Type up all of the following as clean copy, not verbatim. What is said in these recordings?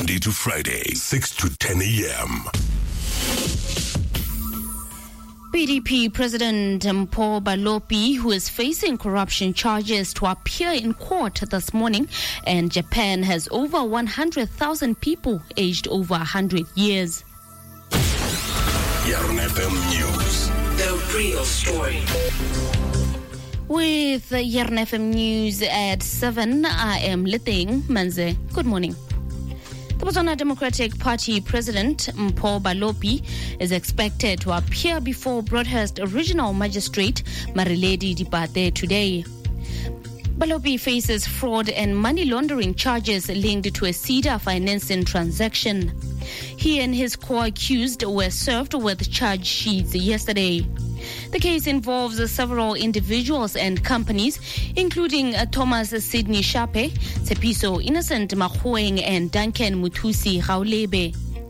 Monday to Friday, 6 to 10 a.m. PDP President Mpho Balopi, who is facing corruption charges, to appear in court this morning, and Japan has over 100,000 people aged over 100 years. Yarn FM News. The real story. With Yarn FM News at 7, I am Litheng Manze. Good morning. The Botswana Democratic Party President Mpho Balopi is expected to appear before Broadhurst Regional Magistrate Mariledi Dipate today. Balopi faces fraud and money laundering charges linked to a CEDA financing transaction. He and his co-accused were served with charge sheets yesterday. The case involves several individuals and companies, including Thomas Sidney Shape, Tsepiso Innocent Makhueng, and Duncan Muthusi Gaulebe.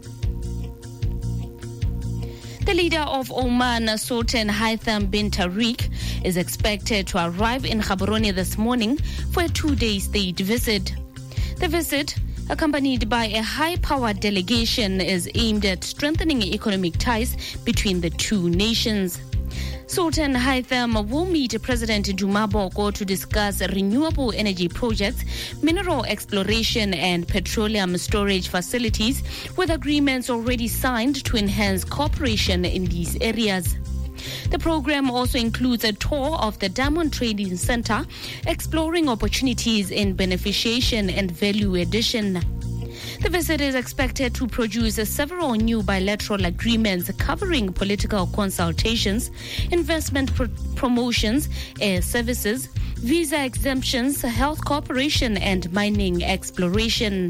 The leader of Oman, Sultan Haitham bin Tariq, is expected to arrive in Gaborone this morning for a 2-day state visit. The visit, accompanied by a high-powered delegation, is aimed at strengthening economic ties between the two nations. Sultan Haitham will meet President Duma Boko to discuss renewable energy projects, mineral exploration and petroleum storage facilities, with agreements already signed to enhance cooperation in these areas. The program also includes a tour of the Diamond Trading Center, exploring opportunities in beneficiation and value addition. The visit is expected to produce several new bilateral agreements covering political consultations, investment promotions, air services, visa exemptions, health cooperation, and mining exploration.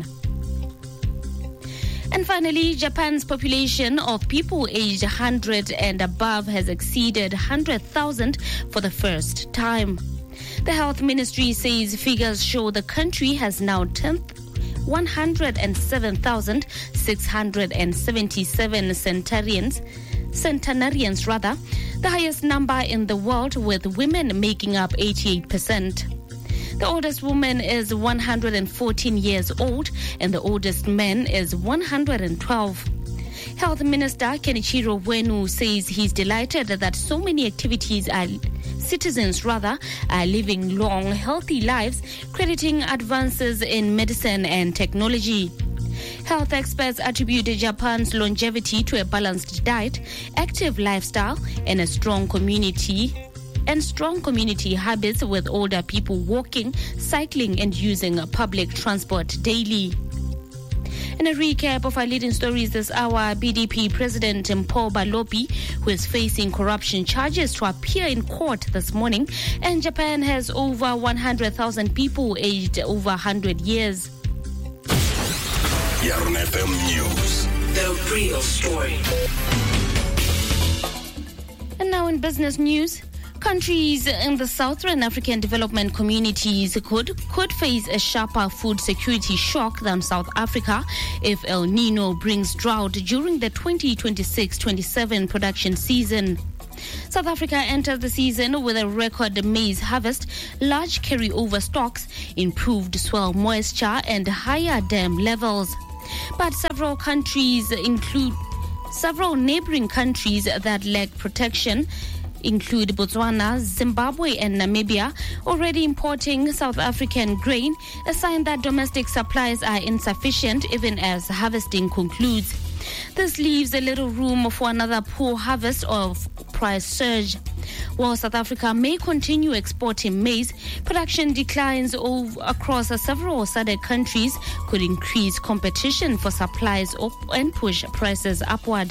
And finally, Japan's population of people aged 100 and above has exceeded 100,000 for the first time. The health ministry says figures show the country has now 107,677 centenarians, the highest number in the world, with women making up 88%. The oldest woman is 114 years old and the oldest man is 112. Health Minister Kenichiro Wenu says he's delighted that so many citizens are living long, healthy lives, crediting advances in medicine and technology. Health experts attribute Japan's longevity to a balanced diet, active lifestyle, and strong community habits, with older people walking, cycling, and using public transport daily. In a recap of our leading stories this hour, BDP President Mpho Balopi, who is facing corruption charges, to appear in court this morning, and Japan has over 100,000 people aged over 100 years. Yarn FM News. The real story. And now in business news, countries in the Southern African development communities could face a sharper food security shock than South Africa if El Nino brings drought during the 2026-27 production season. South Africa enters the season with a record maize harvest, large carryover stocks, improved soil moisture, and higher dam levels. But several neighboring countries that lack protection include Botswana, Zimbabwe, and Namibia, already importing South African grain, a sign that domestic supplies are insufficient even as harvesting concludes. This leaves a little room for another poor harvest of price surge. While South Africa may continue exporting maize, production declines across several SADC countries could increase competition for supplies and push prices upward.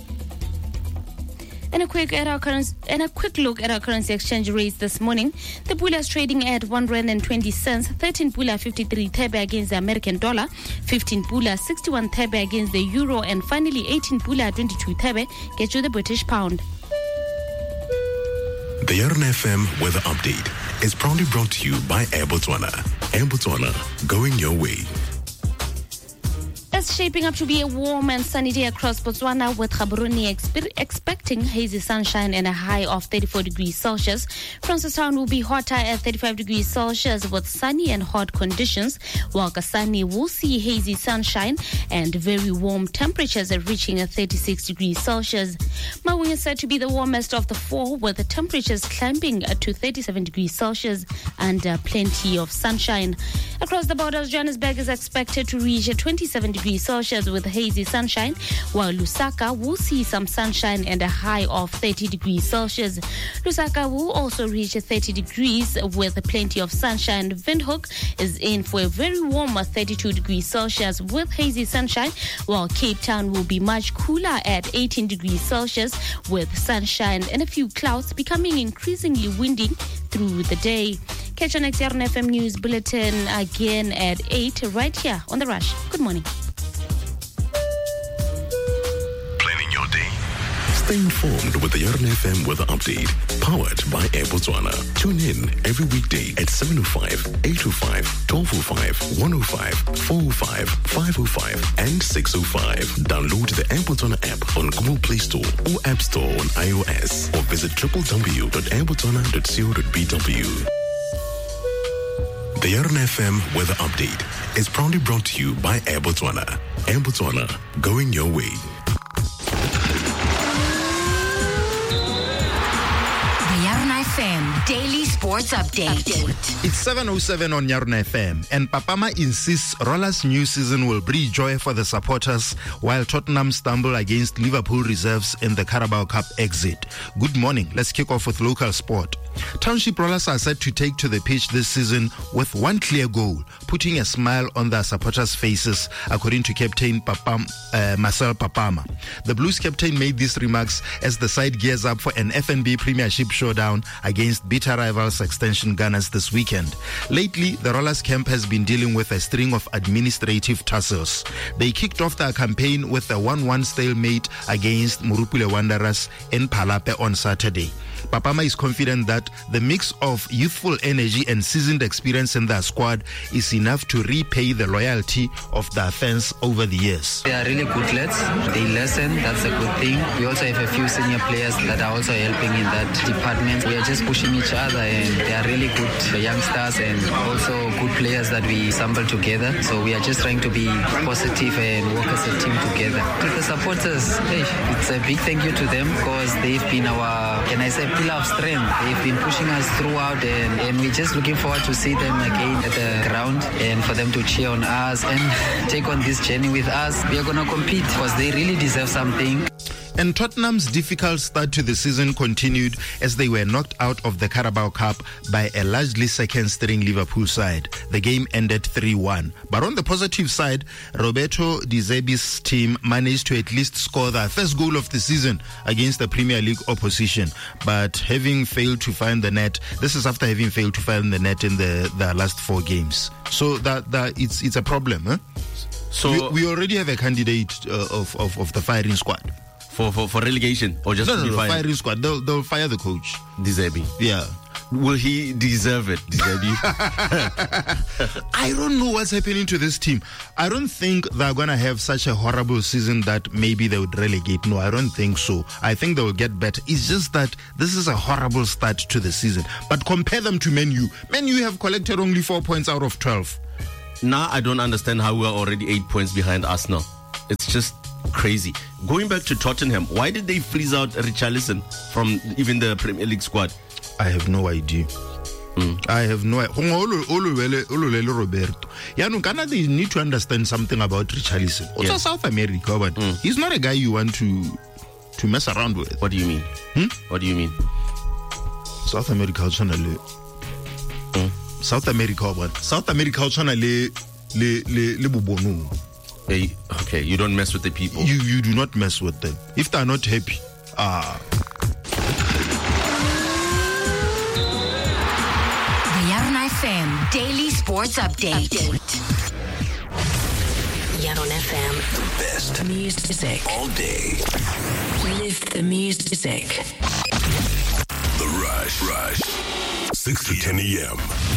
And a quick look at our currency exchange rates this morning. The Pula is trading at R1.20, 13 Pula 53 Thebe against the American dollar, 15 Pula 61 Thebe against the euro, and finally 18 Pula 22 Thebe gets you the British pound. The Yarn FM weather update is proudly brought to you by Air Botswana. Air Botswana, going your way. It's shaping up to be a warm and sunny day across Botswana, with Gaborone expecting hazy sunshine and a high of 34 degrees Celsius. Francistown will be hotter at 35 degrees Celsius with sunny and hot conditions, while Kasane will see hazy sunshine and very warm temperatures reaching 36 degrees Celsius. Mawing is said to be the warmest of the four, with the temperatures climbing to 37 degrees Celsius and plenty of sunshine. Across the borders, Johannesburg is expected to reach 27 degrees Celsius with hazy sunshine, while Lusaka will see some sunshine and a high of 30 degrees Celsius. Lusaka will also reach 30 degrees with plenty of sunshine. Windhoek is in for a very warm 32 degrees Celsius with hazy sunshine, while Cape Town will be much cooler at 18 degrees Celsius with sunshine and a few clouds, becoming increasingly windy through the day. Catch our next Yarn FM News Bulletin again at 8 right here on The Rush. Good morning. Planning your day. Stay informed with the Yarn FM weather update, powered by Air Botswana. Tune in every weekday at 7:05, 8:05, 12:05, 1:05, 4:05, 5:05, and 6:05. Download the Air Botswana app on Google Play Store or App Store on iOS, or visit www.airbotswana.co.bw. The Yarn FM weather update is proudly brought to you by Air Botswana. Air Botswana, going your way. FM Daily Sports Update. It's 7:07 on Yarn FM, and Papama insists Rollers' new season will bring joy for the supporters, while Tottenham stumble against Liverpool reserves in the Carabao Cup exit. Good morning. Let's kick off with local sport. Township Rollers are set to take to the pitch this season with one clear goal, putting a smile on their supporters' faces, according to Captain Marcel Papama. The Blues captain made these remarks as the side gears up for an FNB Premiership showdown against bitter rivals Extension Gunners this weekend. Lately, the Rollers camp has been dealing with a string of administrative tussles. They kicked off their campaign with a 1-1 stalemate against Murupule Wanderers in Palape on Saturday. Papama is confident that the mix of youthful energy and seasoned experience in their squad is enough to repay the loyalty of their fans over the years. They are really good lads. They listen. That's a good thing. We also have a few senior players that are also helping in that department. We are just pushing each other, and they are really good youngsters and also good players that we assemble together. So we are just trying to be positive and work as a team together. To the supporters, it's a big thank you to them, because they've been our, can I say, pillar of strength. They've been pushing us throughout, and we're just looking forward to see them again at the ground and for them to cheer on us and take on this journey with us. We are going to compete because they really deserve something. And Tottenham's difficult start to the season continued as they were knocked out of the Carabao Cup by a largely second-string Liverpool side. The game ended 3-1. But on the positive side, Roberto De Zerbi's team managed to at least score their first goal of the season against the Premier League opposition. But having failed to find the net, this is after having failed to find the net in the last 4 games. So that it's a problem. Huh? So we already have a candidate of the firing squad. For relegation, or just no, fired? Firing squad. They'll fire the coach. De Zerbi. Yeah. Will he deserve it, De Zerbi? I don't know what's happening to this team. I don't think they're going to have such a horrible season that maybe they would relegate. No, I don't think so. I think they will get better. It's just that this is a horrible start to the season. But compare them to Man U. Man U have collected only 4 points out of 12. Now I don't understand how we're already 8 points behind Arsenal. It's just crazy. Going back to Tottenham, why did they freeze out Richarlison from even the Premier League squad? I have no idea. I have no idea. Roberto. They need to understand something about Richarlison. Also South America, but he's not a guy you want to mess around with. What do you mean? What do you mean? South America South America le bubonu. Hey, okay, you don't mess with the people. You do not mess with them. If they're not happy, The Yarn FM Daily Sports Update. Yarn FM. The best Music. all day. Live the music. The Rush. 6 to 10 a.m.